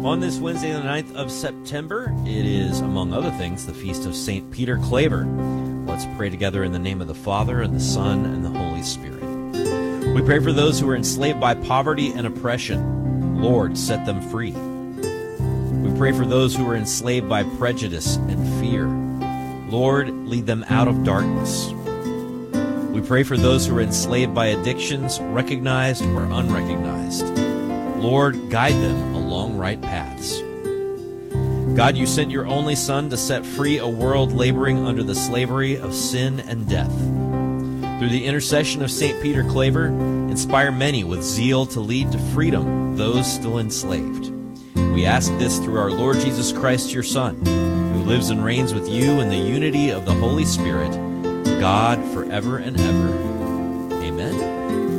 On this Wednesday, the 9th of September, it is, among other things, the feast of St. Peter Claver. Let's pray together in the name of the Father, and the Son, and the Holy Spirit. We pray for those who are enslaved by poverty and oppression. Lord, set them free. We pray for those who are enslaved by prejudice and fear. Lord, lead them out of darkness. We pray for those who are enslaved by addictions, recognized or unrecognized. Lord, guide them along right paths. God, you sent your only Son to set free a world laboring under the slavery of sin and death. Through the intercession of St. Peter Claver, inspire many with zeal to lead to freedom those still enslaved. We ask this through our Lord Jesus Christ, your Son, who lives and reigns with you in the unity of the Holy Spirit, God, forever and ever. Amen.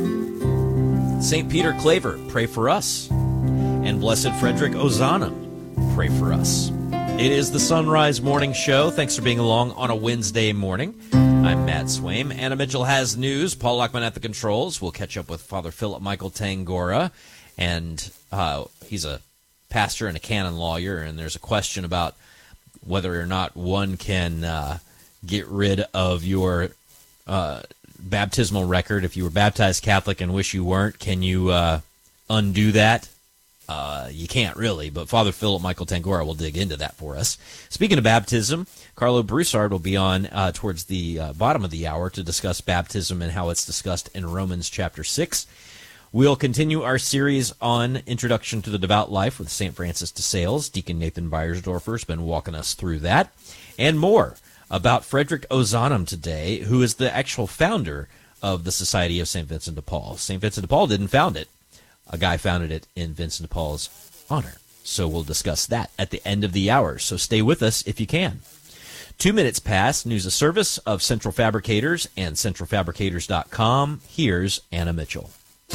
St. Peter Claver, pray for us. And Blessed Frederick Ozanam, pray for us. It is the Sunrise Morning Show. Thanks for being along on a Wednesday morning. I'm Matt Swaim. Anna Mitchell has news. Paul Lockman at the controls. We'll catch up with Father Philip Michael Tangora. And he's a pastor and a canon lawyer, and there's a question about whether or not one can get rid of your baptismal record. If you were baptized Catholic and wish you weren't, can you undo that? You can't really, but Father Philip Michael Tangora will dig into that for us. Speaking of baptism, Carlo Broussard will be on towards the bottom of the hour to discuss baptism and how it's discussed in Romans chapter 6. We'll continue our series on Introduction to the Devout Life with St. Francis de Sales. Deacon Nathan Beiersdorfer has been walking us through that. And more about Frederick Ozanam today, who is the actual founder of the Society of St. Vincent de Paul. St. Vincent de Paul didn't found it. A guy founded it in Vincent de Paul's honor. So we'll discuss that at the end of the hour. So stay with us if you can. 2 minutes past, news of service of Central Fabricators and centralfabricators.com. Here's Anna Mitchell.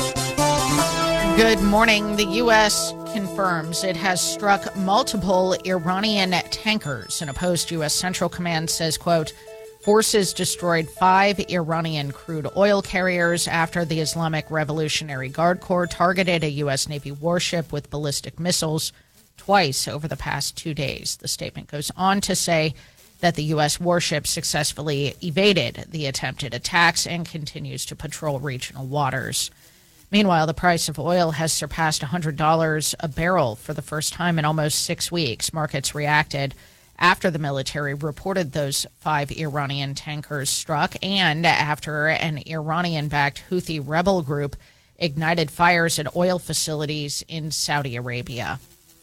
Good morning. The U.S. confirms it has struck multiple Iranian tankers. And a post-U.S. Central Command says, quote, forces destroyed 5 Iranian crude oil carriers after the Islamic Revolutionary Guard Corps targeted a U.S. Navy warship with ballistic missiles twice over the past 2 days. The statement goes on to say that the U.S. warship successfully evaded the attempted attacks and continues to patrol regional waters. Meanwhile, the price of oil has surpassed $100 a barrel for the first time in almost 6 weeks. Markets reacted after the military reported those 5 Iranian tankers struck and after an Iranian-backed Houthi rebel group ignited fires at oil facilities in Saudi Arabia.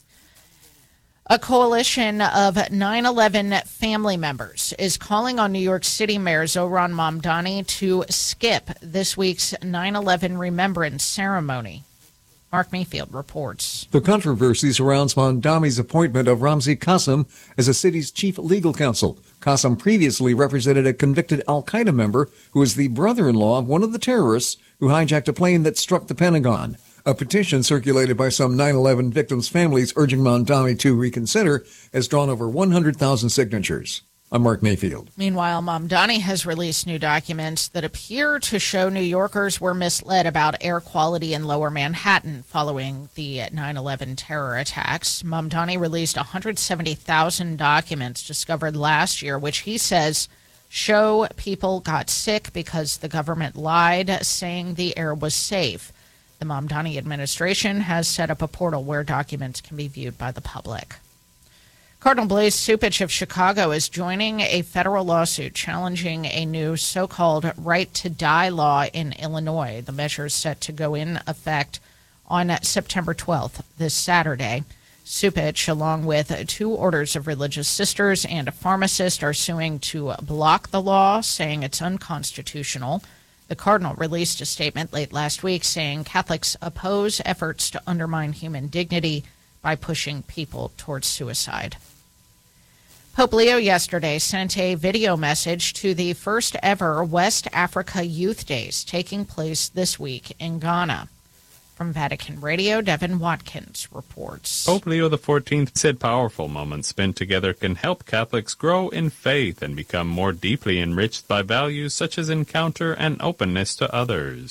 A coalition of 9/11 family members is calling on New York City Mayor Zohran Mamdani to skip this week's 9/11 remembrance ceremony. Mark Mayfield reports. The controversy surrounds Mamdani's appointment of Ramzi Qasim as the city's chief legal counsel. Qasim previously represented a convicted al-Qaeda member who is the brother-in-law of one of the terrorists who hijacked a plane that struck the Pentagon. A petition circulated by some 9/11 victims' families urging Mamdani to reconsider has drawn over 100,000 signatures. I'm Mark Mayfield. Meanwhile, Mamdani has released new documents that appear to show New Yorkers were misled about air quality in Lower Manhattan following the 9/11 terror attacks. Mamdani released 170,000 documents discovered last year, which he says show people got sick because the government lied, saying the air was safe. The Mamdani administration has set up a portal where documents can be viewed by the public. Cardinal Blaise Cupich of Chicago is joining a federal lawsuit challenging a new so-called right to die law in Illinois. The measure is set to go in effect on September 12th, this Saturday. Cupich, along with 2 orders of religious sisters and a pharmacist, are suing to block the law, saying it's unconstitutional. The cardinal released a statement late last week saying Catholics oppose efforts to undermine human dignity by pushing people towards suicide. Pope Leo yesterday sent a video message to the first ever West Africa Youth Days taking place this week in Ghana. From Vatican Radio, Devin Watkins reports. Pope Leo XIV said powerful moments spent together can help Catholics grow in faith and become more deeply enriched by values such as encounter and openness to others.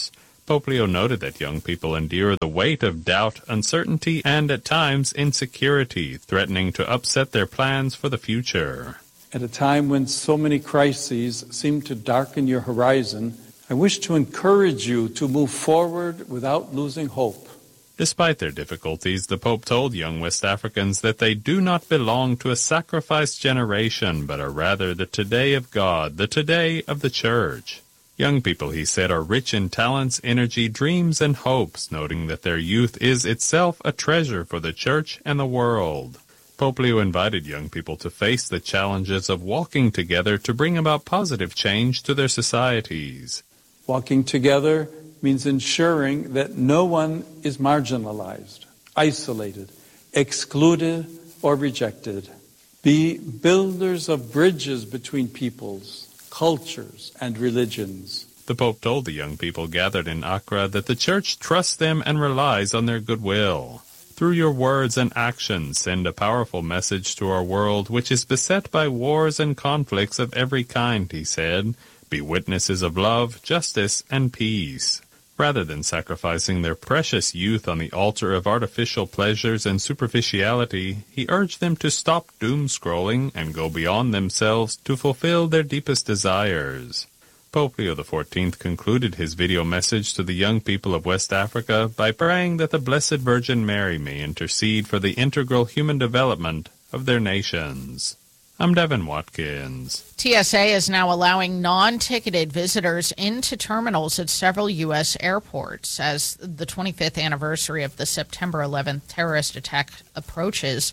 Pope Leo noted that young people endure the weight of doubt, uncertainty, and at times insecurity, threatening to upset their plans for the future. At a time when so many crises seem to darken your horizon, I wish to encourage you to move forward without losing hope. Despite their difficulties, the Pope told young West Africans that they do not belong to a sacrificed generation, but are rather the today of God, the today of the Church. Young people, he said, are rich in talents, energy, dreams, and hopes, noting that their youth is itself a treasure for the Church and the world. Pope Leo invited young people to face the challenges of walking together to bring about positive change to their societies. Walking together means ensuring that no one is marginalized, isolated, excluded, or rejected. Be builders of bridges between peoples, cultures, and religions. The Pope told the young people gathered in Accra that the Church trusts them and relies on their goodwill. Through your words and actions, send a powerful message to our world, which is beset by wars and conflicts of every kind, he said. Be witnesses of love, justice, and peace. Rather than sacrificing their precious youth on the altar of artificial pleasures and superficiality, he urged them to stop doom-scrolling and go beyond themselves to fulfill their deepest desires. Pope Leo XIV concluded his video message to the young people of West Africa by praying that the Blessed Virgin Mary may intercede for the integral human development of their nations. I'm Devin Watkins. TSA is now allowing non-ticketed visitors into terminals at several U.S. airports. As the 25th anniversary of the September 11th terrorist attack approaches,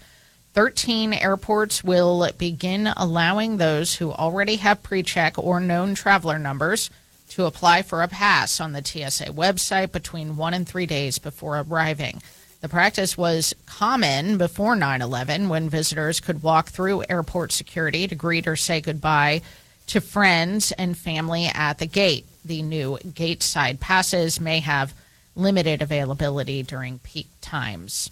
13 airports will begin allowing those who already have pre-check or known traveler numbers to apply for a pass on the TSA website between 1 and 3 days before arriving. The practice was common before 9/11 when visitors could walk through airport security to greet or say goodbye to friends and family at the gate. The new gate-side passes may have limited availability during peak times.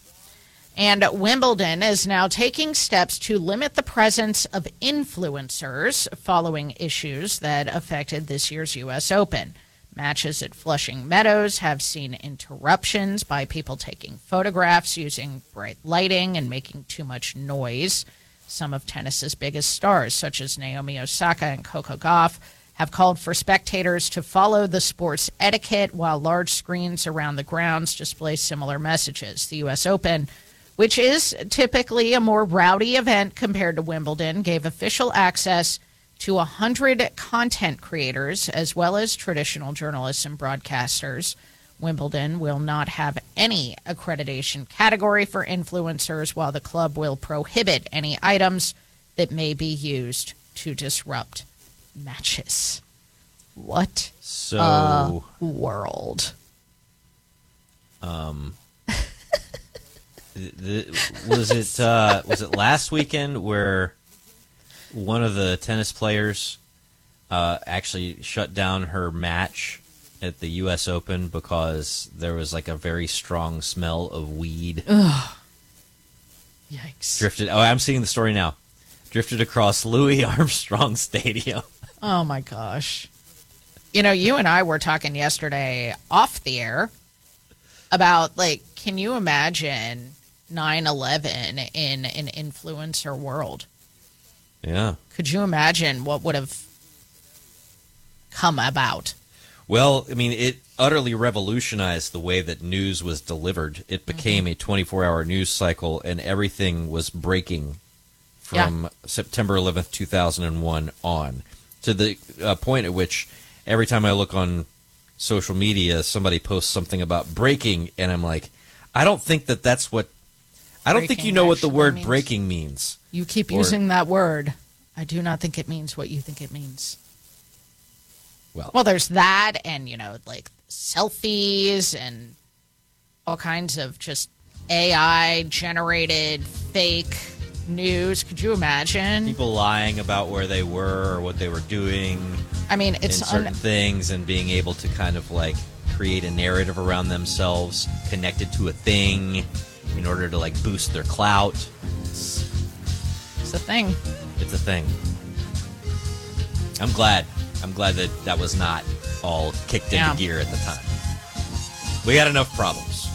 And Wimbledon is now taking steps to limit the presence of influencers following issues that affected this year's U.S. Open. Matches at Flushing Meadows have seen interruptions by people taking photographs using bright lighting and making too much noise. Some of tennis's biggest stars, such as Naomi Osaka and Coco Gauff, have called for spectators to follow the sport's etiquette while large screens around the grounds display similar messages. The U.S. Open, which is typically a more rowdy event compared to Wimbledon, gave official access to 100 content creators, as well as traditional journalists and broadcasters. Wimbledon will not have any accreditation category for influencers, while the club will prohibit any items that may be used to disrupt matches. What a world. Was it last weekend where one of the tennis players actually shut down her match at the U.S. Open because there was like a very strong smell of weed? Ugh. Yikes. Drifted. Oh, I'm seeing the story now. Drifted across Louis Armstrong Stadium. Oh, my gosh. You know, you and I were talking yesterday off the air about, like, can you imagine 9/11 in an influencer world? Yeah. Could you imagine what would have come about? Well, I mean, it utterly revolutionized the way that news was delivered. It became a 24-hour news cycle, and everything was breaking from September 11th, 2001 on, to the point at which every time I look on social media, somebody posts something about breaking, and I'm like, I don't think that's what... I don't think you know what the word breaking means. You keep using that word. I do not think it means what you think it means. Well, there's that, and, you know, like selfies and all kinds of just AI-generated fake news. Could you imagine? People lying about where they were or what they were doing. I mean, it's in certain things, and being able to kind of like create a narrative around themselves connected to a thing in order to like boost their clout. It's a thing. It's a thing. I'm glad that was not all kicked into gear at the time. We got enough problems.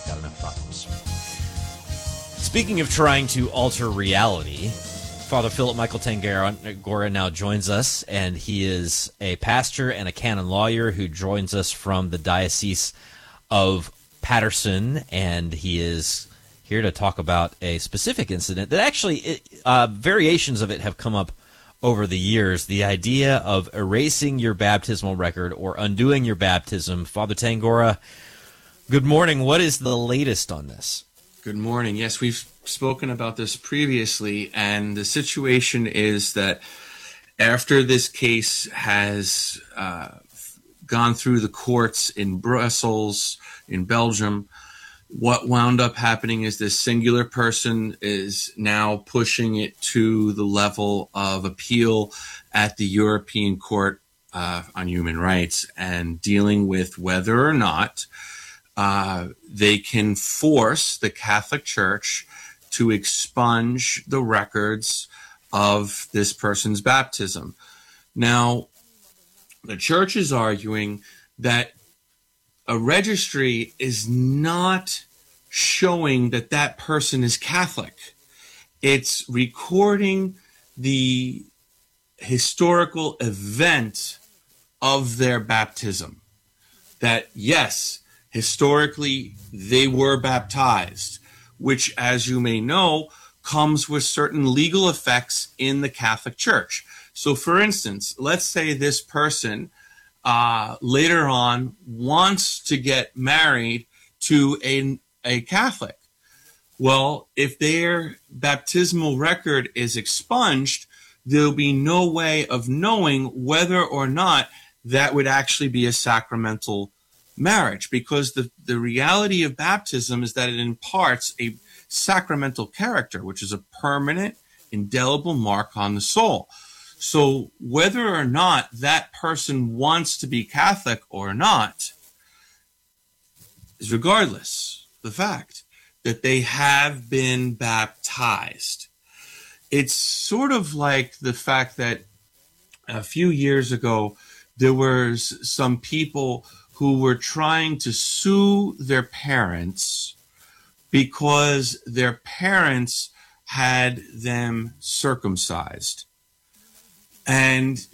Speaking of trying to alter reality, Father Philip Michael Tangora now joins us, and he is a pastor and a canon lawyer who joins us from the Diocese of Paterson, and he is here to talk about a specific incident that actually, variations of it have come up over the years, the idea of erasing your baptismal record or undoing your baptism. Father Tangora, good morning. What is the latest on this? Good morning. Yes, we've spoken about this previously, and the situation is that after this case has gone through the courts in Brussels, in Belgium, what wound up happening is this singular person is now pushing it to the level of appeal at the European Court on Human Rights and dealing with whether or not they can force the Catholic Church to expunge the records of this person's baptism. Now, the Church is arguing that a registry is not showing that that person is Catholic. It's recording the historical event of their baptism. That, yes, historically, they were baptized, which, as you may know, comes with certain legal effects in the Catholic Church. So, for instance, let's say this person later on wants to get married to a Catholic. Well, if their baptismal record is expunged, there'll be no way of knowing whether or not that would actually be a sacramental marriage, because the reality of baptism is that it imparts a sacramental character, which is a permanent, indelible mark on the soul. So whether or not that person wants to be Catholic or not is regardless the fact that they have been baptized. It's sort of like the fact that a few years ago there was some people who were trying to sue their parents because their parents had them circumcised. And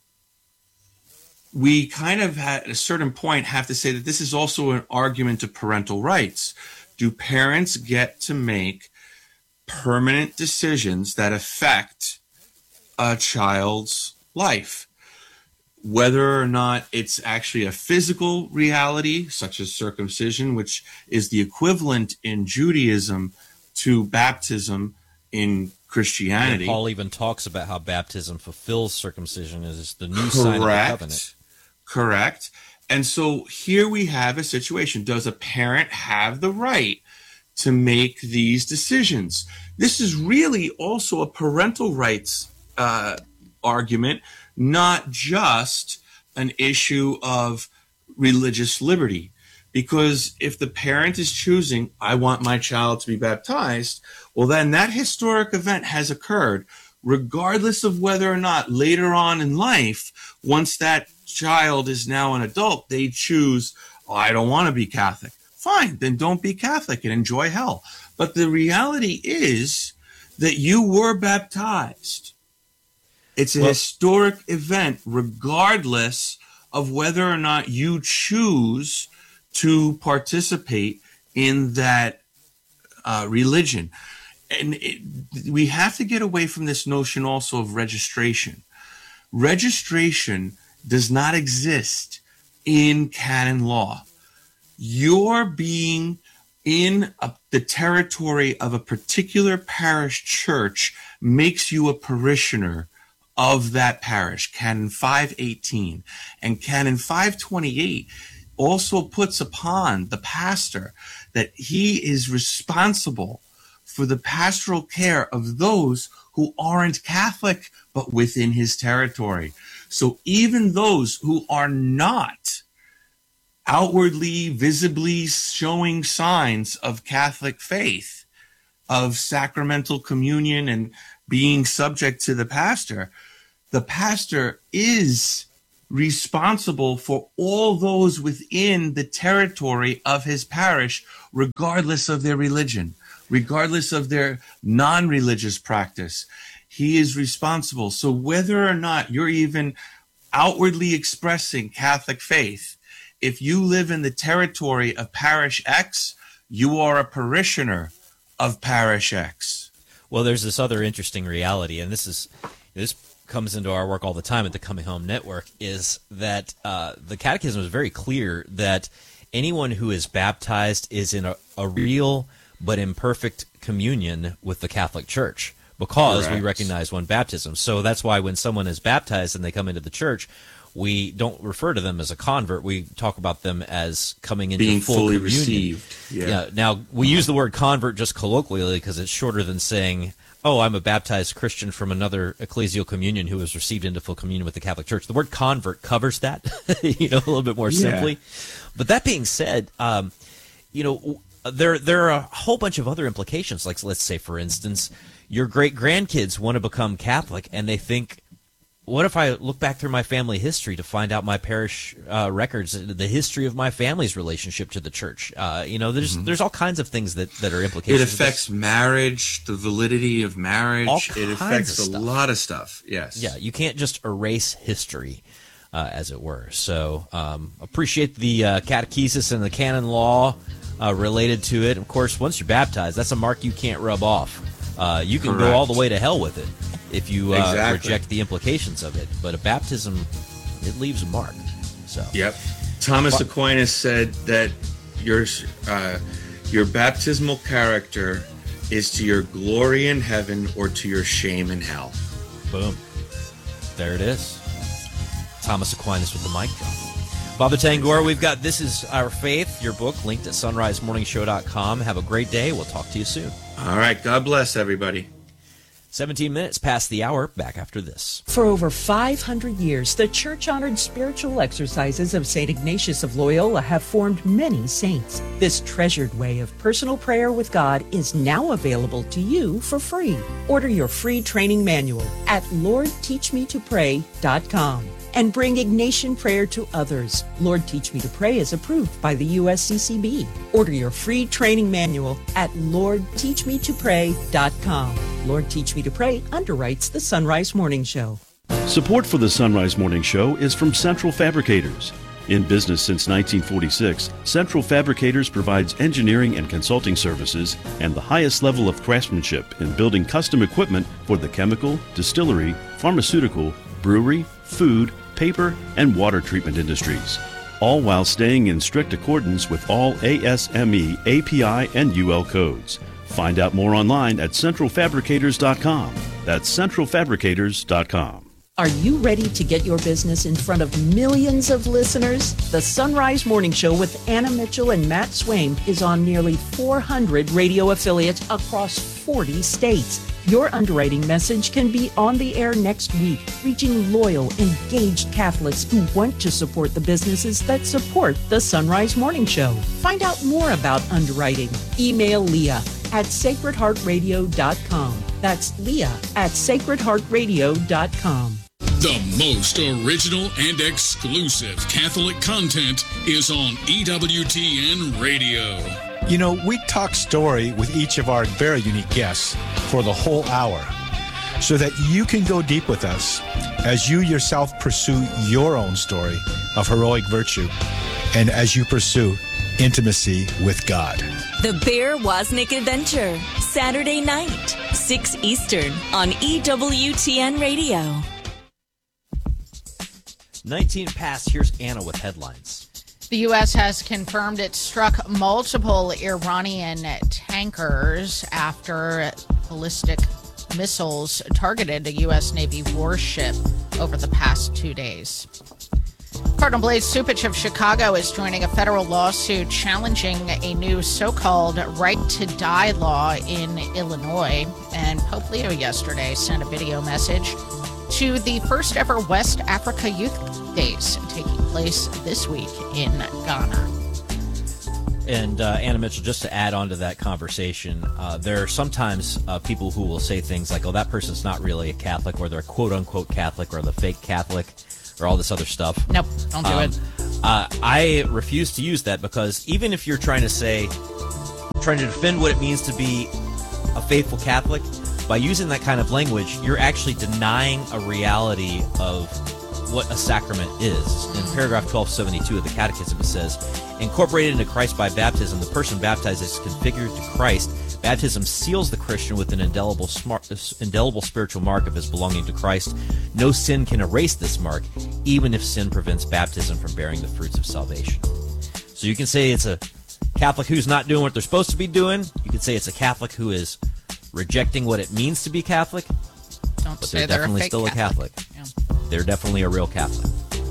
we kind of at a certain point have to say that this is also an argument of parental rights. Do parents get to make permanent decisions that affect a child's life? Whether or not it's actually a physical reality, such as circumcision, which is the equivalent in Judaism to baptism in Christianity. And Paul even talks about how baptism fulfills circumcision as the new sign of the covenant. Correct. And so here we have a situation. Does a parent have the right to make these decisions? This is really also a parental rights argument, not just an issue of religious liberty. Because if the parent is choosing, I want my child to be baptized, well, then that historic event has occurred, regardless of whether or not later on in life, once that child is now an adult, they choose, oh, I don't want to be Catholic. Fine, then don't be Catholic and enjoy hell. But the reality is that you were baptized. It's a historic event, regardless of whether or not you choose to participate in that religion. And we have to get away from this notion also of registration. Registration does not exist in canon law. Your being in the territory of a particular parish church makes you a parishioner of that parish, Canon 518. And Canon 528 also puts upon the pastor that he is responsible for the pastoral care of those who aren't Catholic, but within his territory. So even those who are not outwardly, visibly showing signs of Catholic faith, of sacramental communion and being subject to the pastor is responsible for all those within the territory of his parish, regardless of their religion, regardless of their non-religious practice. He is responsible. So whether or not you're even outwardly expressing Catholic faith, if you live in the territory of Parish X, you are a parishioner of Parish X. Well, there's this other interesting reality, and this comes into our work all the time at the Coming Home Network, is that the Catechism is very clear that anyone who is baptized is in a real but imperfect communion with the Catholic Church, because we recognize one baptism. So that's why when someone is baptized and they come into the church, we don't refer to them as a convert. We talk about them as coming into being full fully communion. received. Yeah. Now, we use the word convert just colloquially because it's shorter than saying, oh, I'm a baptized Christian from another ecclesial communion who was received into full communion with the Catholic Church. The word convert covers that, a little bit more simply. But that being said, there are a whole bunch of other implications. Like, let's say, for instance, your great-grandkids want to become Catholic, and they think, what if I look back through my family history to find out my parish records, the history of my family's relationship to the church? There's all kinds of things that are implications. It affects marriage, the validity of marriage. It affects a lot of stuff. Yes. Yeah, you can't just erase history, as it were. So appreciate the catechesis and the canon law related to it. Of course, once you're baptized, that's a mark you can't rub off. You can go all the way to hell with it if you reject the implications of it. But a baptism, it leaves a mark. So. Yep. Thomas Aquinas said that your baptismal character is to your glory in heaven or to your shame in hell. Boom. There it is. Thomas Aquinas with the mic drop. Father Tangor, we've got This Is Our Faith, your book, linked at sunrisemorningshow.com. Have a great day. We'll talk to you soon. All right. God bless everybody. 17 minutes past the hour, back after this. For over 500 years, the church-honored spiritual exercises of St. Ignatius of Loyola have formed many saints. This treasured way of personal prayer with God is now available to you for free. Order your free training manual at LordTeachMeToPray.com. and bring Ignatian prayer to others. Lord Teach Me to Pray is approved by the USCCB. Order your free training manual at LordTeachMeToPray.com. Lord Teach Me to Pray underwrites the Sunrise Morning Show. Support for the Sunrise Morning Show is from Central Fabricators. In business since 1946, Central Fabricators provides engineering and consulting services and the highest level of craftsmanship in building custom equipment for the chemical, distillery, pharmaceutical, brewery, food, paper, and water treatment industries, all while staying in strict accordance with all ASME, API, and UL codes. Find out more online at centralfabricators.com. That's centralfabricators.com. Are you ready to get your business in front of millions of listeners? The Sunrise Morning Show with Anna Mitchell and Matt Swain is on nearly 400 radio affiliates across 40 states. Your underwriting message can be on the air next week, reaching loyal, engaged Catholics who want to support the businesses that support the Sunrise Morning Show. Find out more about underwriting. Email Leah at sacredheartradio.com. That's Leah at sacredheartradio.com. The most original and exclusive Catholic content is on EWTN Radio. You know, we talk story with each of our very unique guests for the whole hour so that you can go deep with us as you yourself pursue your own story of heroic virtue and as you pursue intimacy with God. The Bear Wozniak Adventure, Saturday night, 6 Eastern on EWTN Radio. 19 past, here's Anna with headlines. The U.S. has confirmed it struck multiple Iranian tankers after ballistic missiles targeted a U.S. Navy warship over the past 2 days. Cardinal Blaise Cupich of Chicago is joining a federal lawsuit challenging a new so-called right to die law in Illinois. And Pope Leo yesterday sent a video message to the first ever West Africa Youth Days taking place this week in Ghana. And Anna Mitchell, just to add on to that conversation, there are sometimes people who will say things like, oh, that person's not really a Catholic, or they're quote-unquote Catholic, or the fake Catholic, or all this other stuff. Nope, don't do it. I refuse to use that, because even if you're trying to defend what it means to be a faithful Catholic, by using that kind of language, you're actually denying a reality of what a sacrament is. In paragraph 1272 of the Catechism, it says, incorporated into Christ by baptism, the person baptized is configured to Christ. Baptism seals the Christian with an indelible spiritual mark of his belonging to Christ. No sin can erase this mark, even if sin prevents baptism from bearing the fruits of salvation. So you can say it's a Catholic who's not doing what they're supposed to be doing. You can say it's a Catholic who is rejecting what it means to be Catholic. But they're definitely still a Catholic. Yeah. They're definitely a real Catholic.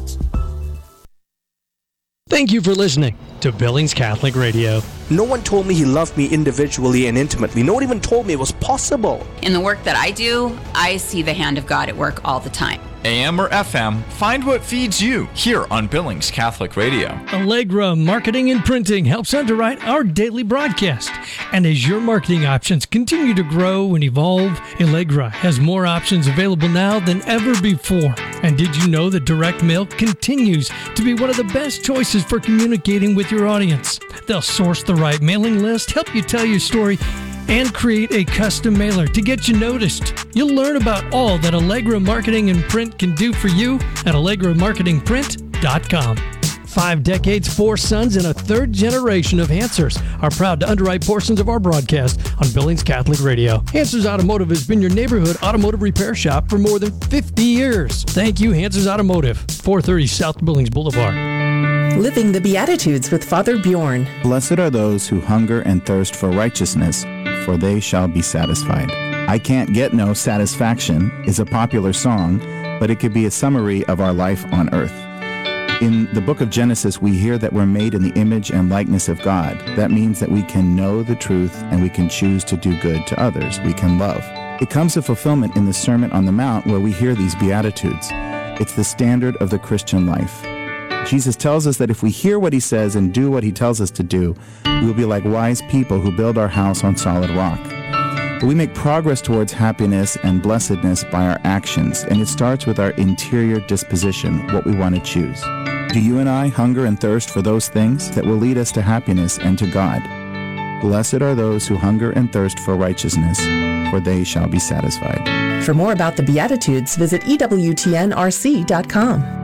Thank you for listening to Billings Catholic Radio. No one told me he loved me individually and intimately. No one even told me it was possible. In the work that I do, I see the hand of God at work all the time. AM or FM, find what feeds you here on Billings Catholic Radio. Allegra Marketing and Printing helps underwrite our daily broadcast. And as your marketing options continue to grow and evolve, Allegra has more options available now than ever before. And did you know that direct mail continues to be one of the best choices for communicating with your audience? They'll source the right mailing list, help you tell your story, and create a custom mailer to get you noticed. You'll learn about all that Allegra Marketing and Print can do for you at AllegraMarketingPrint.com. 5 decades, 4 sons, and a 3rd generation of Hansers are proud to underwrite portions of our broadcast on Billings Catholic Radio. Hansers Automotive has been your neighborhood automotive repair shop for more than 50 years. Thank you, Hansers Automotive, 430 South Billings Boulevard. Living the Beatitudes with Father Bjorn. Blessed are those who hunger and thirst for righteousness, for they shall be satisfied. I Can't Get No Satisfaction is a popular song, but it could be a summary of our life on earth. In the book of Genesis, we hear that we're made in the image and likeness of God. That means that we can know the truth and we can choose to do good to others. We can love. It comes to fulfillment in the Sermon on the Mount, where we hear these Beatitudes. It's the standard of the Christian life. Jesus tells us that if we hear what he says and do what he tells us to do, we will be like wise people who build our house on solid rock. But we make progress towards happiness and blessedness by our actions, and it starts with our interior disposition, what we want to choose. Do you and I hunger and thirst for those things that will lead us to happiness and to God? Blessed are those who hunger and thirst for righteousness, for they shall be satisfied. For more about the Beatitudes, visit EWTNRC.com.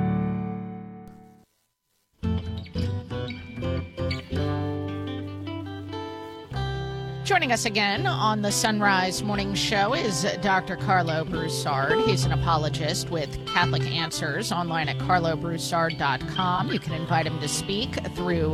Joining us again on the Sunrise Morning Show is Dr. Carlo Broussard. He's an apologist with Catholic Answers, online at carlobroussard.com. You can invite him to speak through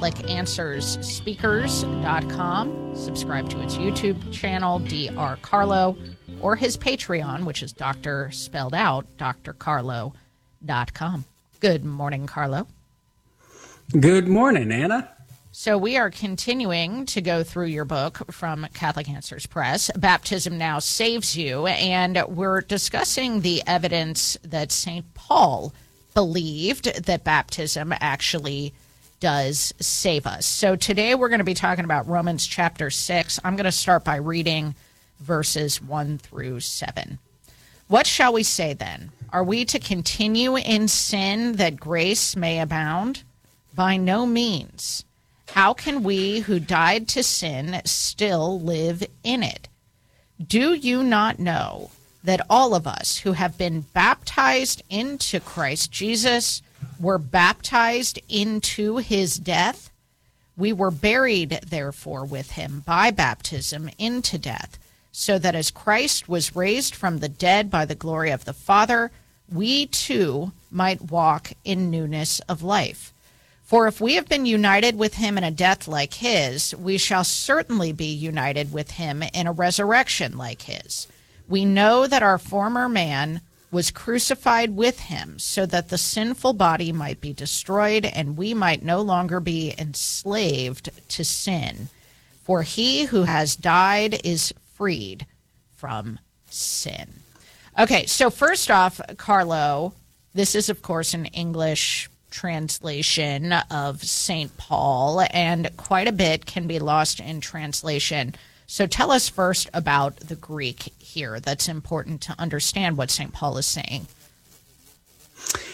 CatholicAnswersSpeakers.com. Subscribe to his YouTube channel, Dr. Carlo, or his Patreon, which is Dr. spelled out, drcarlo.com. Good morning, Carlo. Good morning, Anna. So we are continuing to go through your book from Catholic Answers Press, Baptism Now Saves You, and we're discussing the evidence that St. Paul believed that baptism actually does save us. So today we're going to be talking about Romans chapter 6. I'm going to start by reading verses 1 through 7. What shall we say then? Are we to continue in sin that grace may abound? By no means. How can we who died to sin still live in it? Do you not know that all of us who have been baptized into Christ Jesus were baptized into his death? We were buried, therefore, with him by baptism into death, so that as Christ was raised from the dead by the glory of the Father, we too might walk in newness of life. For if we have been united with him in a death like his, we shall certainly be united with him in a resurrection like his. We know that our former man was crucified with him, so that the sinful body might be destroyed and we might no longer be enslaved to sin. For he who has died is freed from sin. Okay, so first off, Carlo, this is, of course, an English translation of St. Paul, and quite a bit can be lost in translation. So tell us first about the Greek here. That's important to understand what St. Paul is saying.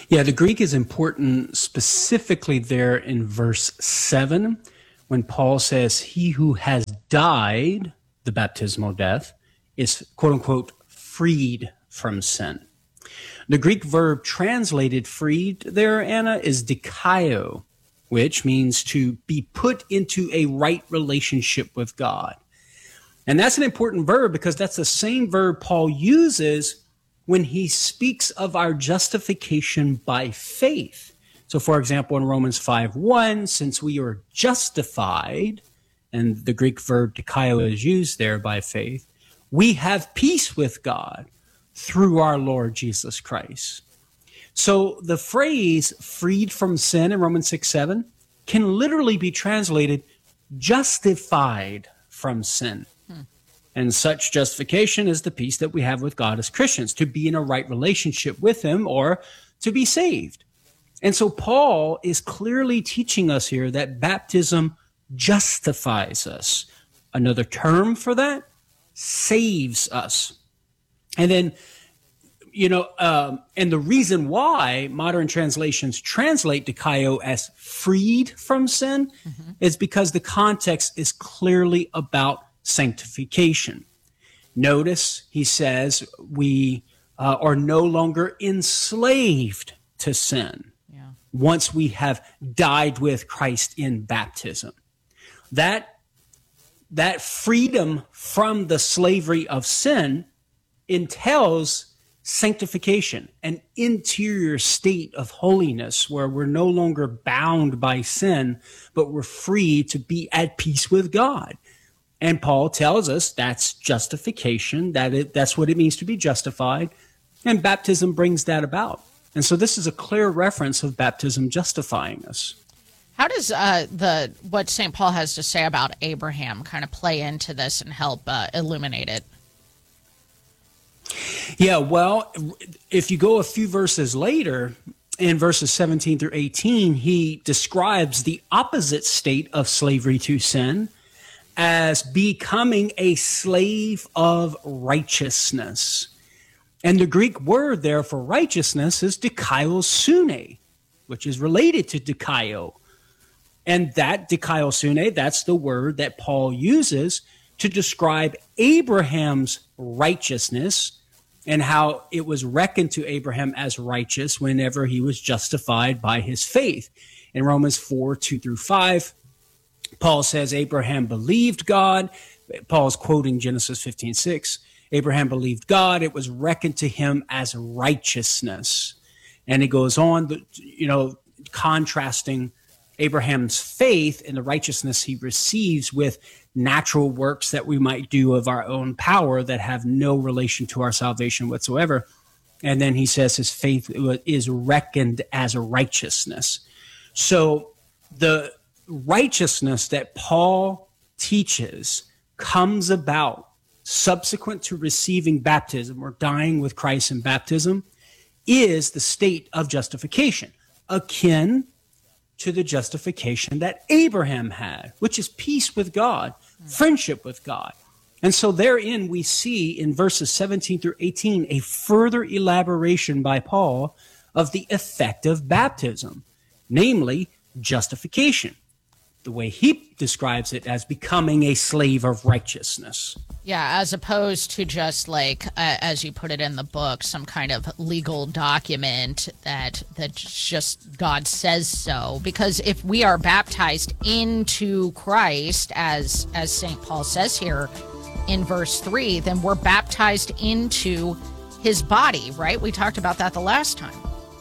Yeah, the Greek is important specifically there in verse 7 when Paul says, he who has died the baptismal death is, quote unquote, freed from sin. The Greek verb translated freed there, Anna, is dikaio, which means to be put into a right relationship with God. And that's an important verb because that's the same verb Paul uses when he speaks of our justification by faith. So, for example, in Romans 5:1, since we are justified, and the Greek verb dikaio is used there by faith, we have peace with God through our Lord Jesus Christ. So the phrase freed from sin in Romans 6:7 can literally be translated justified from sin. And such justification is the peace that we have with God as Christians, to be in a right relationship with him or to be saved. And so Paul is clearly teaching us here that baptism justifies us. Another term for that, saves us. And then, and the reason why modern translations translate dikaio as freed from sin is because the context is clearly about sanctification. Notice he says we are no longer enslaved to sin once we have died with Christ in baptism. That freedom from the slavery of sin entails sanctification, an interior state of holiness where we're no longer bound by sin, but we're free to be at peace with God. And Paul tells us that's justification, that's what it means to be justified, and baptism brings that about. And so this is a clear reference of baptism justifying us. How does what St. Paul has to say about Abraham kind of play into this and help illuminate it? Yeah, well, if you go a few verses later, in verses 17 through 18, he describes the opposite state of slavery to sin as becoming a slave of righteousness. And the Greek word there for righteousness is dikaiosune, which is related to dikaio. And that dikaiosune, that's the word that Paul uses to describe Abraham's righteousness and how it was reckoned to Abraham as righteous whenever he was justified by his faith. In Romans 4:2-5, Paul says Abraham believed God. Paul's quoting Genesis 15:6. Abraham believed God. It was reckoned to him as righteousness. And he goes on, contrasting Abraham's faith and the righteousness he receives with natural works that we might do of our own power that have no relation to our salvation whatsoever. And then he says his faith is reckoned as a righteousness. So the righteousness that Paul teaches comes about subsequent to receiving baptism or dying with Christ in baptism is the state of justification, akin to the justification that Abraham had, which is peace with God, friendship with God. And so therein we see in verses 17 through 18 a further elaboration by Paul of the effect of baptism, namely justification, the way he describes it as becoming a slave of righteousness. Yeah, as opposed to just like, as you put it in the book, some kind of legal document that just God says so. Because if we are baptized into Christ, as St. Paul says here in verse 3, then we're baptized into his body, right? We talked about that the last time.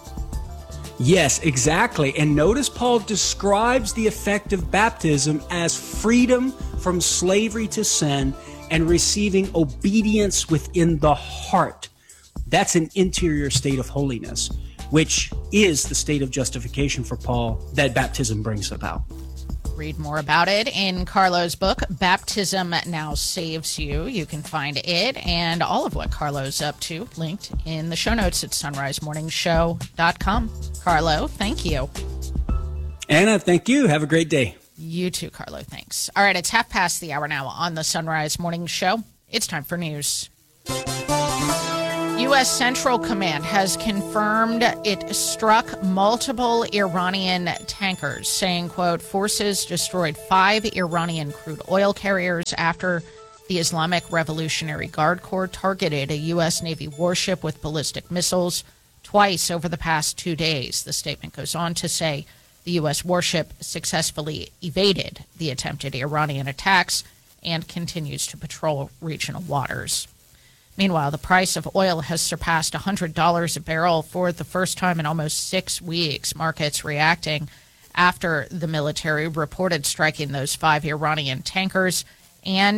Yes, exactly. And notice Paul describes the effect of baptism as freedom from slavery to sin and receiving obedience within the heart. That's an interior state of holiness, which is the state of justification for Paul that baptism brings about. Read more about it in Carlo's book, Baptism Now Saves You. You can find it and all of what Carlo's up to linked in the show notes at sunrisemorningshow.com. Carlo, thank you. Anna, thank you. Have a great day. You too, Carlo. Thanks. All right, it's 5:30 now on the Sunrise Morning Show. It's time for news. U.S. Central Command has confirmed it struck multiple Iranian tankers, saying, quote, forces destroyed 5 Iranian crude oil carriers after the Islamic Revolutionary Guard Corps targeted a U.S. Navy warship with ballistic missiles twice over the past 2 days. The statement goes on to say the U.S. warship successfully evaded the attempted Iranian attacks and continues to patrol regional waters. Meanwhile, the price of oil has surpassed $100 a barrel for the first time in almost 6 weeks. Markets reacting after the military reported striking those 5 Iranian tankers and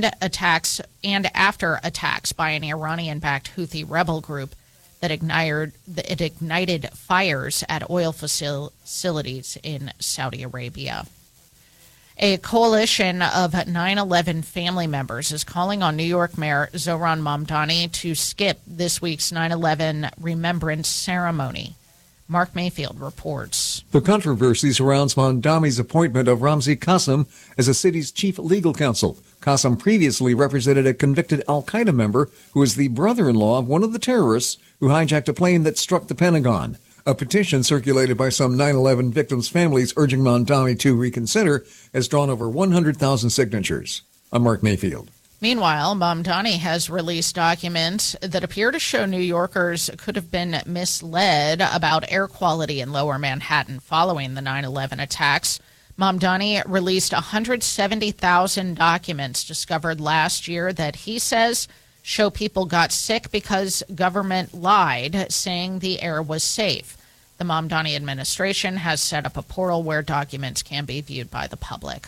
after attacks by an Iranian-backed Houthi rebel group that ignited fires at oil facilities in Saudi Arabia. A coalition of 9/11 family members is calling on New York Mayor Zohran Mamdani to skip this week's 9/11 remembrance ceremony. Mark Mayfield reports. The controversy surrounds Mamdani's appointment of Ramzi Qassem as the city's chief legal counsel. Qassem previously represented a convicted al-Qaeda member who is the brother-in-law of one of the terrorists who hijacked a plane that struck the Pentagon. A petition circulated by some 9/11 victims' families urging Mamdani to reconsider has drawn over 100,000 signatures. I'm Mark Mayfield. Meanwhile, Mamdani has released documents that appear to show New Yorkers could have been misled about air quality in Lower Manhattan following the 9/11 attacks. Mamdani released 170,000 documents discovered last year that he says show people got sick because government lied, saying the air was safe. The Mamdani administration has set up a portal where documents can be viewed by the public.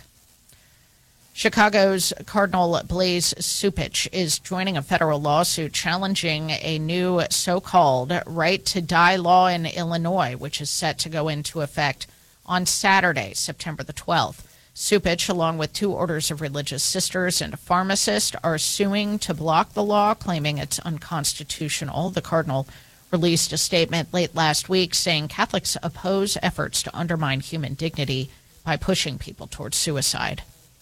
Chicago's Cardinal Blaise Cupich is joining a federal lawsuit challenging a new so-called right-to-die law in Illinois, which is set to go into effect on Saturday, September the 12th. Cupich, along with 2 orders of religious sisters and a pharmacist, are suing to block the law, claiming it's unconstitutional. The cardinal released a statement late last week saying Catholics oppose efforts to undermine human dignity by pushing people towards suicide.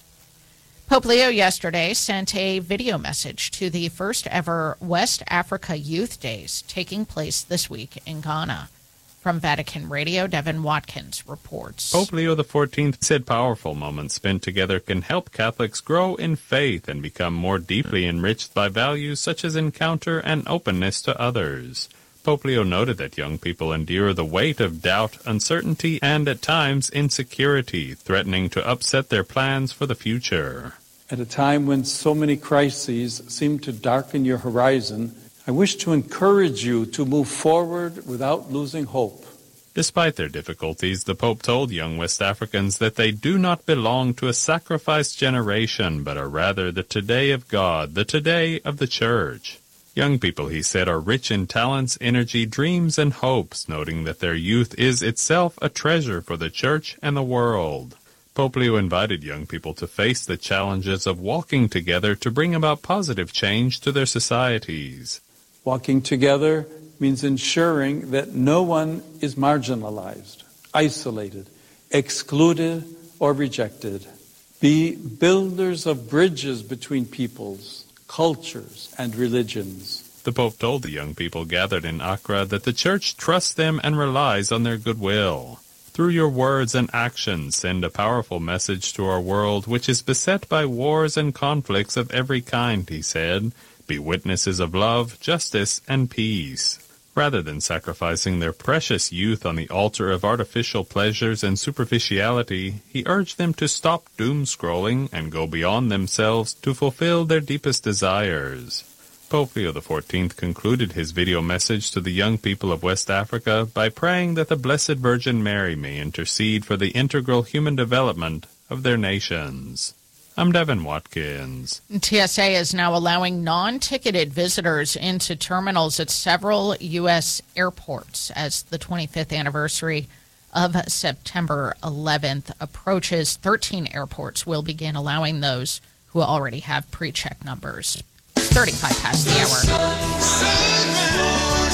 Pope Leo yesterday sent a video message to the first ever West Africa Youth Days taking place this week in Ghana. From Vatican Radio, Devin Watkins reports. Pope Leo XIV said powerful moments spent together can help Catholics grow in faith and become more deeply enriched by values such as encounter and openness to others. Pope Leo noted that young people endure the weight of doubt, uncertainty, and at times insecurity, threatening to upset their plans for the future. At a time when so many crises seem to darken your horizon, I wish to encourage you to move forward without losing hope. Despite their difficulties, the Pope told young West Africans that they do not belong to a sacrificed generation, but are rather the today of God, the today of the Church. Young people, he said, are rich in talents, energy, dreams, and hopes, noting that their youth is itself a treasure for the Church and the world. Pope Leo invited young people to face the challenges of walking together to bring about positive change to their societies. Walking together means ensuring that no one is marginalized, isolated, excluded, or rejected. Be builders of bridges between peoples, cultures, and religions. The Pope told the young people gathered in Accra that the Church trusts them and relies on their goodwill. Through your words and actions, send a powerful message to our world, which is beset by wars and conflicts of every kind, he said. Be witnesses of love, justice, and peace. Rather than sacrificing their precious youth on the altar of artificial pleasures and superficiality, he urged them to stop doom-scrolling and go beyond themselves to fulfill their deepest desires. Pope Leo XIV concluded his video message to the young people of West Africa by praying that the Blessed Virgin Mary may intercede for the integral human development of their nations. I'm Devin Watkins. TSA is now allowing non-ticketed visitors into terminals at several U.S. airports as the 25th anniversary of September 11th approaches. 13 airports will begin allowing those who already have pre-check numbers. 35 past the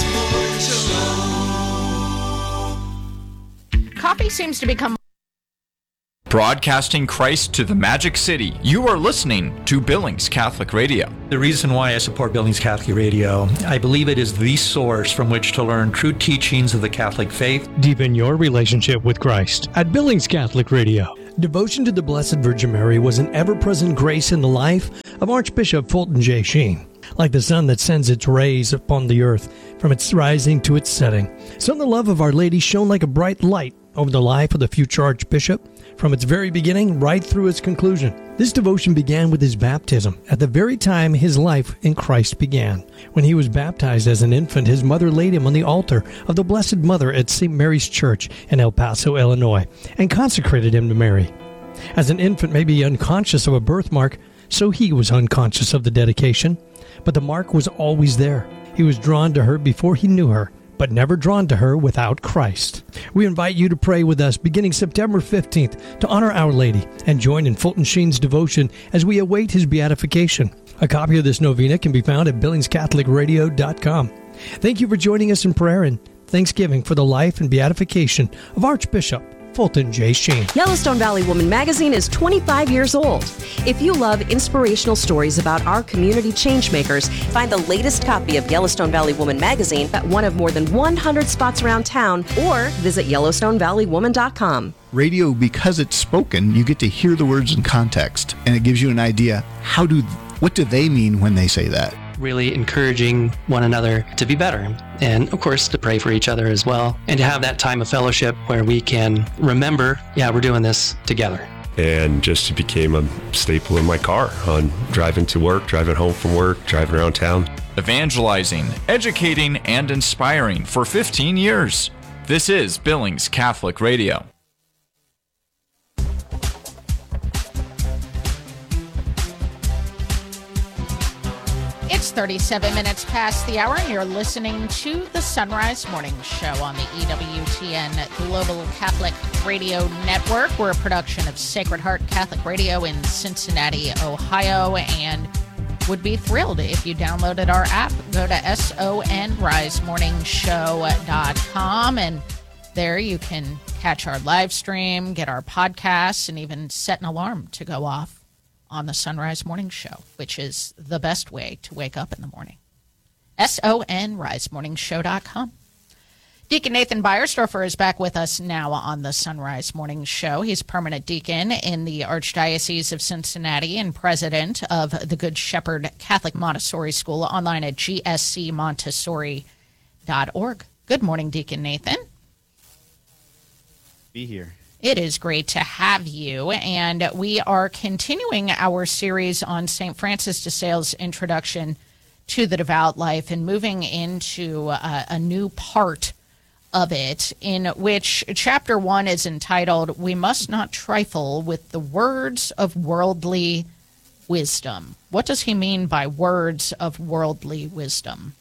hour. Coffee seems to become Broadcasting Christ to the Magic City, you are listening to Billings Catholic Radio. The reason why I support Billings Catholic Radio, I believe it is the source from which to learn true teachings of the Catholic faith. Deepen your relationship with Christ at Billings Catholic Radio. Devotion to the Blessed Virgin Mary was an ever-present grace in the life of Archbishop Fulton J. Sheen. Like the sun that sends its rays upon the earth from its rising to its setting, so the love of Our Lady shone like a bright light over the life of the future Archbishop from its very beginning right through its conclusion. This devotion began with his baptism, at the very time his life in Christ began. When he was baptized as an infant, his mother laid him on the altar of the Blessed Mother at St. Mary's Church in El Paso, Illinois, and consecrated him to Mary. As an infant may be unconscious of a birthmark, so he was unconscious of the dedication, but the mark was always there. He was drawn to her before he knew her, but never drawn to her without Christ. We invite you to pray with us beginning September 15th to honor Our Lady and join in Fulton Sheen's devotion as we await his beatification. A copy of this novena can be found at BillingsCatholicRadio.com. Thank you for joining us in prayer and thanksgiving for the life and beatification of Archbishop Fulton J. Sheen. Yellowstone Valley Woman magazine is 25 years old. If you love inspirational stories about our community changemakers, find the latest copy of Yellowstone Valley Woman magazine at one of more than 100 spots around town or visit YellowstoneValleyWoman.com. Radio, because it's spoken, you get to hear the words in context, and it gives you an idea what do they mean when they say that. Really encouraging one another to be better, and of course to pray for each other as well, and to have that time of fellowship where we can remember, we're doing this together. And just became a staple in my car on driving to work, driving home from work, driving around town. Evangelizing, educating, and inspiring for 15 years. This is Billings Catholic Radio. It's 37 minutes past the hour, and you're listening to the Sunrise Morning Show on the EWTN Global Catholic Radio Network. We're a production of Sacred Heart Catholic Radio in Cincinnati, Ohio, and would be thrilled if you downloaded our app. Go to sonrisemorningshow.com, and there you can catch our live stream, get our podcasts, and even set an alarm to go off on the Sunrise Morning Show, which is the best way to wake up in the morning. sonrisemorningshow.com. Deacon Nathan Beiersdorfer is back with us now on the Sunrise Morning Show. He's permanent deacon in the Archdiocese of Cincinnati and president of the Good Shepherd Catholic Montessori School, online at gscmontessori.org. Good morning, Deacon Nathan. Be here. It is great to have you, and we are continuing our series on St. Francis de Sales' introduction to the devout life and moving into a new part of it, in which Chapter 1 is entitled, "We Must Not Trifle with the Words of Worldly Wisdom." What does he mean by words of worldly wisdom?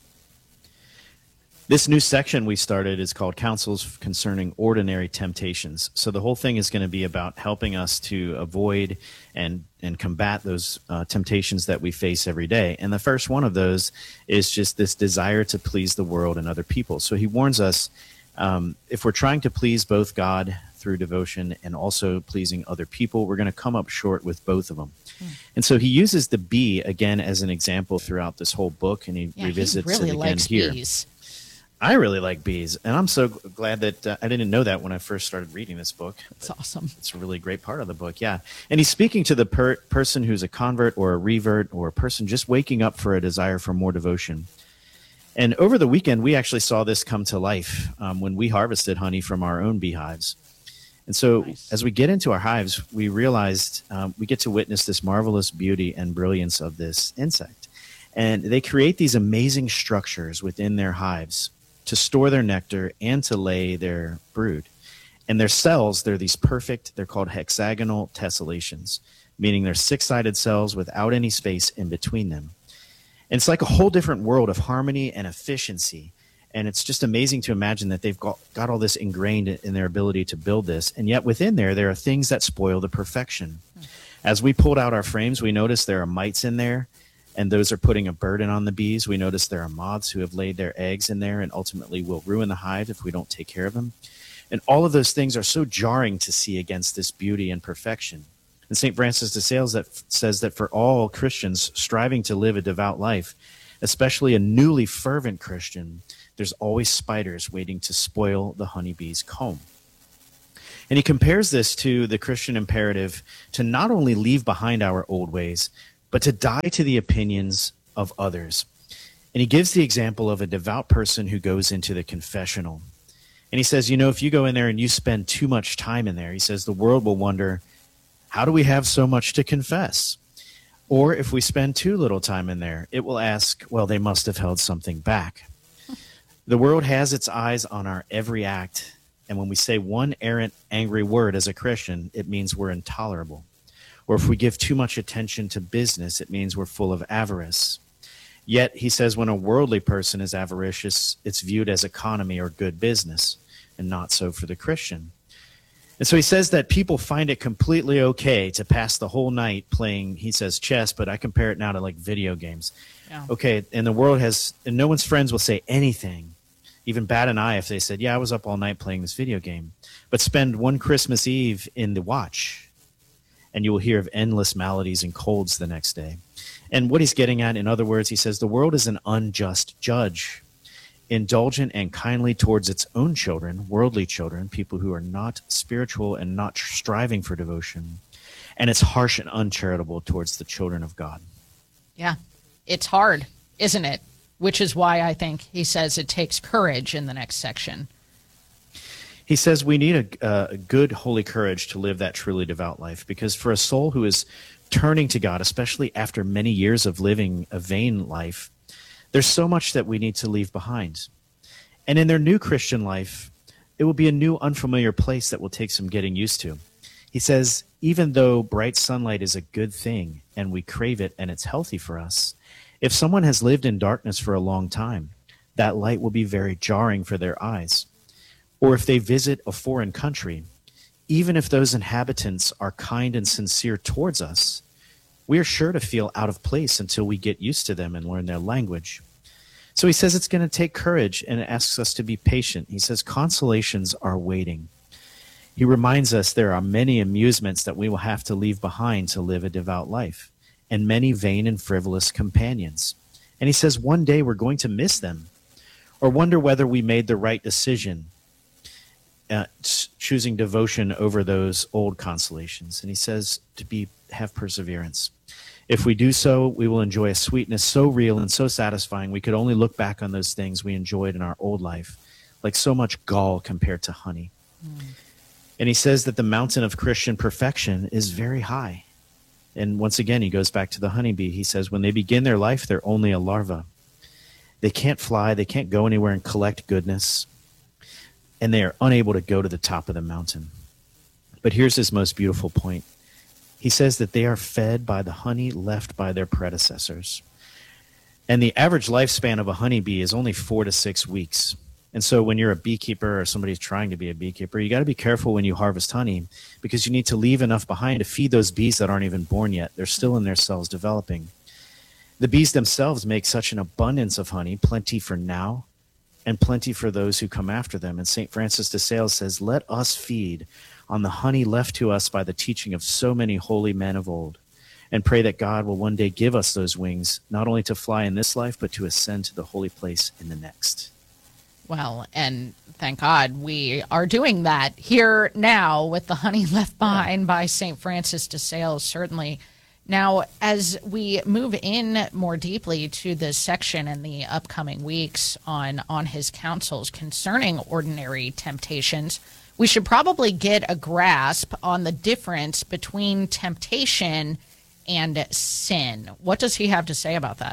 This new section we started is called Counsels Concerning Ordinary Temptations. So the whole thing is going to be about helping us to avoid and combat those temptations that we face every day. And the first one of those is just this desire to please the world and other people. So he warns us, if we're trying to please both God through devotion and also pleasing other people, we're going to come up short with both of them. And so he uses the bee again as an example throughout this whole book, and he revisits he really it again likes here. Bees. I really like bees, and I'm so glad that I didn't know that when I first started reading this book. It's awesome. It's a really great part of the book, yeah. And he's speaking to the person who's a convert or a revert or a person just waking up for a desire for more devotion. And over the weekend, we actually saw this come to life when we harvested honey from our own beehives. And so as we get into our hives, we realized we get to witness this marvelous beauty and brilliance of this insect. And they create these amazing structures within their hives to store their nectar and to lay their brood. And their cells, they're called hexagonal tessellations, meaning they're six-sided cells without any space in between them. And it's like a whole different world of harmony and efficiency. And it's just amazing to imagine that they've got all this ingrained in their ability to build this. And yet within there are things that spoil the perfection. As we pulled out our frames, we noticed there are mites in there, and those are putting a burden on the bees. We notice there are moths who have laid their eggs in there and ultimately will ruin the hive if we don't take care of them. And all of those things are so jarring to see against this beauty and perfection. And St. Francis de Sales says that for all Christians striving to live a devout life, especially a newly fervent Christian, there's always spiders waiting to spoil the honeybee's comb. And he compares this to the Christian imperative to not only leave behind our old ways, but to die to the opinions of others. And he gives the example of a devout person who goes into the confessional. And he says, if you go in there and you spend too much time in there, he says the world will wonder, how do we have so much to confess? Or if we spend too little time in there, it will ask, well, they must have held something back. The world has its eyes on our every act. And when we say one errant, angry word as a Christian, it means we're intolerable. Or if we give too much attention to business, it means we're full of avarice. Yet, he says, when a worldly person is avaricious, it's viewed as economy or good business, and not so for the Christian. And so he says that people find it completely okay to pass the whole night playing, he says, chess, but I compare it now to like video games. Yeah. Okay, and the world has, and no one's friends will say anything, even bat an eye if they said, yeah, I was up all night playing this video game. But spend one Christmas Eve in the watch, and you will hear of endless maladies and colds the next day. And what he's getting at, in other words, he says, the world is an unjust judge, indulgent and kindly towards its own children, worldly children, people who are not spiritual and not striving for devotion. And it's harsh and uncharitable towards the children of God. Yeah, it's hard, isn't it? Which is why I think he says it takes courage in the next section. He says we need a good, holy courage to live that truly devout life, because for a soul who is turning to God, especially after many years of living a vain life, there's so much that we need to leave behind. And in their new Christian life, it will be a new, unfamiliar place that will take some getting used to. He says, even though bright sunlight is a good thing and we crave it and it's healthy for us, if someone has lived in darkness for a long time, that light will be very jarring for their eyes. Or if they visit a foreign country, even if those inhabitants are kind and sincere towards us, we are sure to feel out of place until we get used to them and learn their language. So he says it's going to take courage, and asks us to be patient. He says consolations are waiting. He reminds us there are many amusements that we will have to leave behind to live a devout life, and many vain and frivolous companions. And he says one day we're going to miss them, or wonder whether we made the right decision, choosing devotion over those old consolations. And he says to have perseverance. If we do so, we will enjoy a sweetness so real and so satisfying we could only look back on those things we enjoyed in our old life, like so much gall compared to honey. And he says that the mountain of Christian perfection is very high. And once again, he goes back to the honeybee. He says when they begin their life, they're only a larva. They can't fly, they can't go anywhere and collect goodness, and they are unable to go to the top of the mountain. But here's his most beautiful point. He says that they are fed by the honey left by their predecessors. And the average lifespan of a honeybee is only 4 to 6 weeks. And so when you're a beekeeper or somebody's trying to be a beekeeper, you got to be careful when you harvest honey, because you need to leave enough behind to feed those bees that aren't even born yet. They're still in their cells developing. The bees themselves make such an abundance of honey, plenty for now and plenty for those who come after them. And St. Francis de Sales says, let us feed on the honey left to us by the teaching of so many holy men of old, and pray that God will one day give us those wings, not only to fly in this life, but to ascend to the holy place in the next. Well, and thank God we are doing that here now with the honey left behind by St. Francis de Sales, certainly. Now, as we move in more deeply to this section in the upcoming weeks on his counsels concerning ordinary temptations, we should probably get a grasp on the difference between temptation and sin. What does he have to say about that?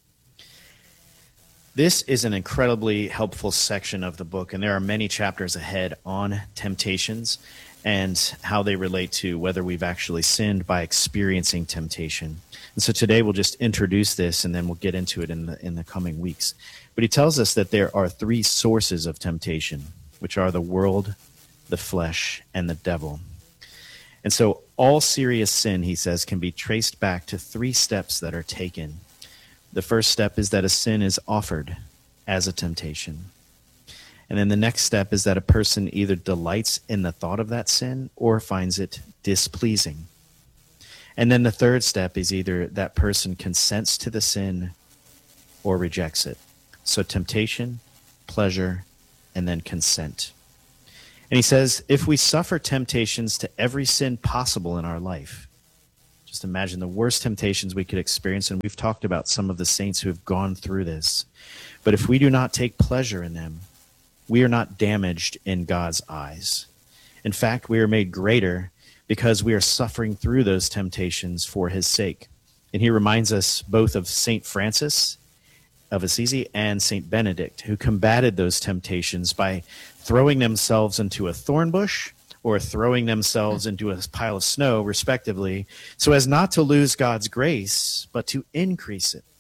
This is an incredibly helpful section of the book, and there are many chapters ahead on temptations and how they relate to whether we've actually sinned by experiencing temptation. And so today we'll just introduce this, and then we'll get into it in the coming weeks. But he tells us that there are 3 sources of temptation, which are the world, the flesh, and the devil. And so all serious sin, he says, can be traced back to 3 steps that are taken. The first step is that a sin is offered as a temptation. And then the next step is that a person either delights in the thought of that sin or finds it displeasing. And then the third step is either that person consents to the sin or rejects it. So temptation, pleasure, and then consent. And he says, if we suffer temptations to every sin possible in our life, just imagine the worst temptations we could experience, and we've talked about some of the saints who have gone through this. But if we do not take pleasure in them, we are not damaged in God's eyes. In fact, we are made greater because we are suffering through those temptations for his sake. And he reminds us both of St. Francis of Assisi and St. Benedict, who combated those temptations by throwing themselves into a thorn bush or throwing themselves into a pile of snow, respectively, so as not to lose God's grace, but to increase it.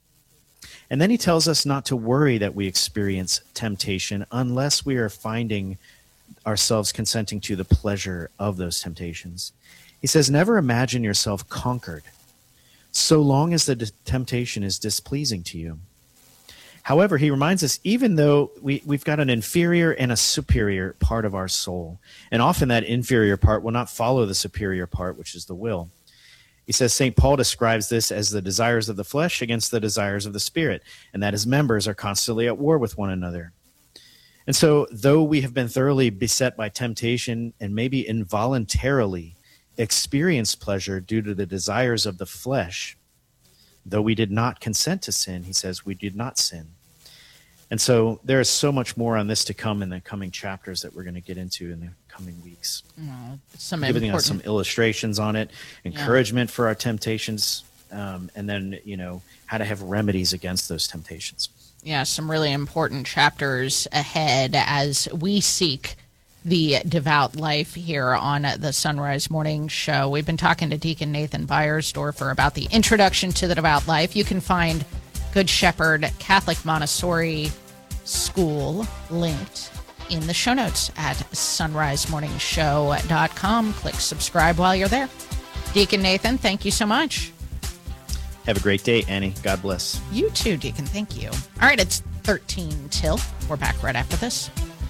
And then he tells us not to worry that we experience temptation unless we are finding ourselves consenting to the pleasure of those temptations. He says, never imagine yourself conquered, so long as the temptation is displeasing to you. However, he reminds us, even though we've got an inferior and a superior part of our soul, and often that inferior part will not follow the superior part, which is the will. He says St. Paul describes this as the desires of the flesh against the desires of the spirit, and that his members are constantly at war with one another. And so, though we have been thoroughly beset by temptation and maybe involuntarily experienced pleasure due to the desires of the flesh, though we did not consent to sin, he says we did not sin. And so there is so much more on this to come in the coming chapters that we're going to get into in the coming weeks. Giving us some illustrations on it, encouragement for our temptations, and then, how to have remedies against those temptations. Yeah, some really important chapters ahead as we seek the devout life here on the Sunrise Morning Show. We've been talking to Deacon Nathan Beiersdorfer about the introduction to the devout life. You can find Good Shepherd Catholic Montessori School linked in the show notes at sunrisemorningshow.com. Click subscribe while you're there. Deacon Nathan, thank you so much. Have a great day, Annie. God bless. You too, Deacon. Thank you. All right, it's 13 till. We're back right after this.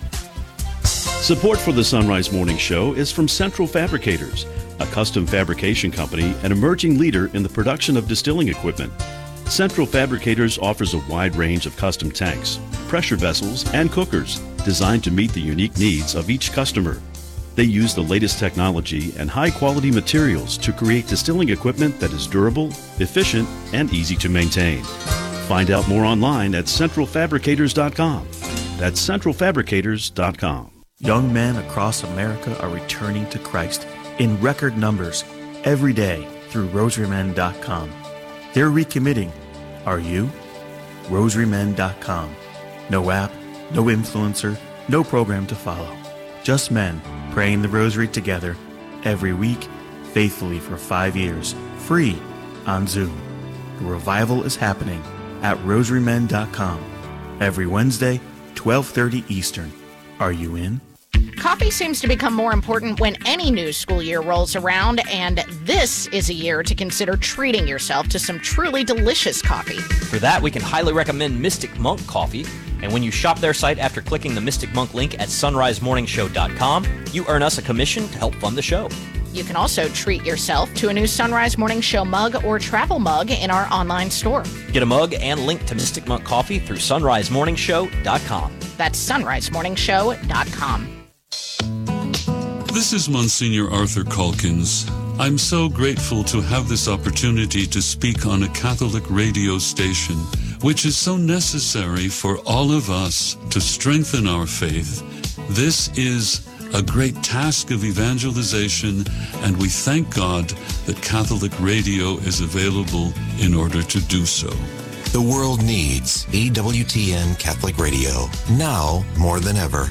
Support for the Sunrise Morning Show is from Central Fabricators, a custom fabrication company and emerging leader in the production of distilling equipment. Central Fabricators offers a wide range of custom tanks, pressure vessels, and cookers designed to meet the unique needs of each customer. They use the latest technology and high-quality materials to create distilling equipment that is durable, efficient, and easy to maintain. Find out more online at centralfabricators.com. That's centralfabricators.com. Young men across America are returning to Christ in record numbers every day through rosarymen.com. They're recommitting. Are you? rosarymen.com. No app, no influencer, no program to follow. Just men praying the rosary together every week, faithfully for 5 years, free on Zoom. The revival is happening at rosarymen.com every Wednesday, 12:30 Eastern. Are you in? Coffee seems to become more important when any new school year rolls around, and this is a year to consider treating yourself to some truly delicious coffee. For that, we can highly recommend Mystic Monk Coffee. And when you shop their site after clicking the Mystic Monk link at sunrisemorningshow.com, you earn us a commission to help fund the show. You can also treat yourself to a new Sunrise Morning Show mug or travel mug in our online store. Get a mug and link to Mystic Monk Coffee through sunrisemorningshow.com. That's sunrisemorningshow.com. This is Monsignor Arthur Calkins. I'm so grateful to have this opportunity to speak on a Catholic radio station, which is so necessary for all of us to strengthen our faith. This is a great task of evangelization, and we thank God that Catholic radio is available in order to do so. The world needs EWTN Catholic Radio, now more than ever.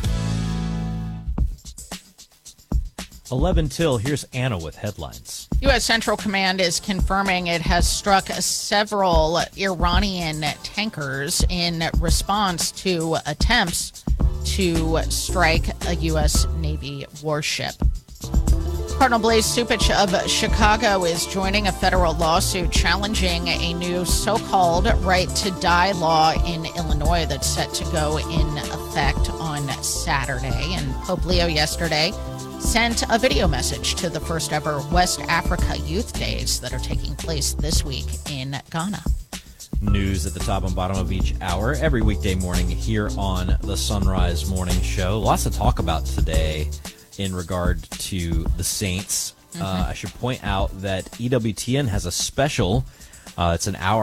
11 till, here's Anna with headlines. U.S. Central Command is confirming it has struck several Iranian tankers in response to attempts to strike a U.S. Navy warship. Cardinal Blaise Cupich of Chicago is joining a federal lawsuit challenging a new so-called right to die law in Illinois that's set to go in effect on Saturday. And Pope Leo yesterday sent a video message to the first ever West Africa Youth Days that are taking place this week in Ghana. News at the top and bottom of each hour every weekday morning here on the Sunrise Morning Show. Lots to talk about today in regard to the Saints. I should point out that EWTN has a special. It's an hour